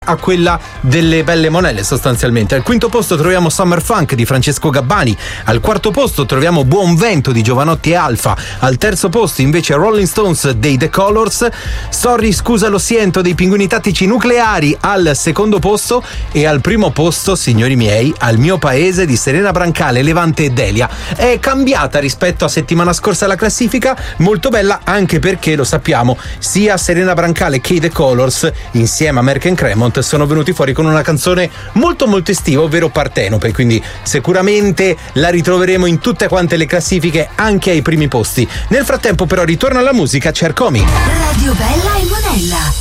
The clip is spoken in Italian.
a quella delle belle monelle sostanzialmente. Al quinto posto troviamo Summer Funk di Francesco Gabbani, al quarto posto troviamo Buon Vento di Giovanotti e Alfa, al terzo posto invece Rolling Stones dei The Colors, Sorry scusa lo siento dei Pinguini Tattici Nucleari al secondo posto, e al primo posto, signori miei, Al mio paese di Serena Brancale, Levante e Delia. È cambiata rispetto a settimana scorsa la classifica, molto bella anche perché, lo sappiamo, sia Serena Brancale che i The Colors insieme a Merck & Cremont sono venuti fuori con una canzone molto molto estiva, ovvero Partenope, quindi sicuramente la ritroveremo in tutte quante le classifiche, anche ai primi posti. Nel frattempo però ritorna alla musica, c'è Ercomi. Radio Bella e Monella.